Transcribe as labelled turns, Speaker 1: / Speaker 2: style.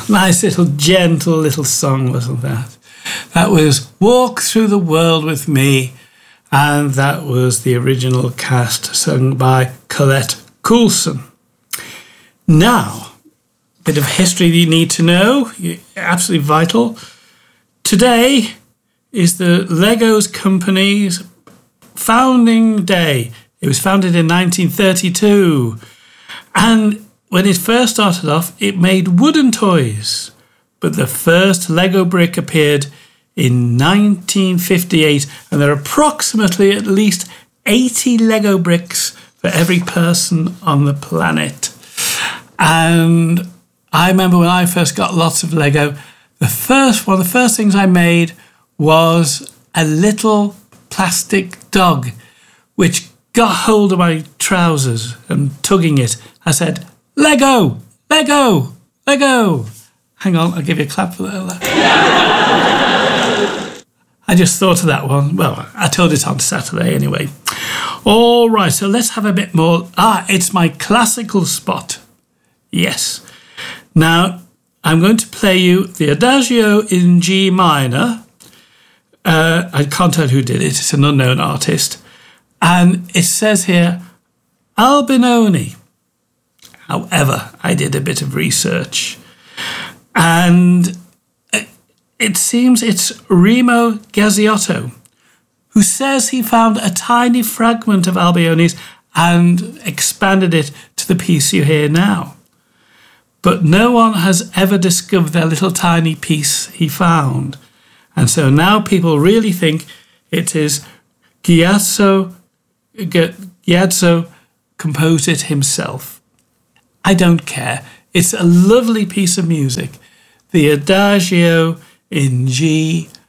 Speaker 1: nice little gentle little song, wasn't that? That was Walk Through the World With Me, and that was the original cast sung by Colette Coulson. Now, a bit of history you need to know, absolutely vital. Today is the Legos Company's founding day. It was founded in 1932, and when it first started off, it made wooden toys, but the first Lego brick appeared in 1958, and there are approximately at least 80 Lego bricks for every person on the planet. And I remember when I first got lots of Lego, one of the first things I made was a little plastic dog, which got hold of my trousers and tugging it, I said, Lego, Lego, Lego. Hang on, I'll give you a clap for that. I just thought of that one. Well, I told it on Saturday anyway. All right, so let's have a bit more. It's my classical spot. Yes. Now, I'm going to play you the Adagio in G minor. I can't tell who did it. It's an unknown artist. And it says here, Albinoni. However, I did a bit of research. And it seems it's Remo Gazziotto, who says he found a tiny fragment of Albioni's and expanded it to the piece you hear now. But no one has ever discovered that little tiny piece he found. And so now people really think it is Ghiazzo composed it himself. I don't care. It's a lovely piece of music. The Adagio in G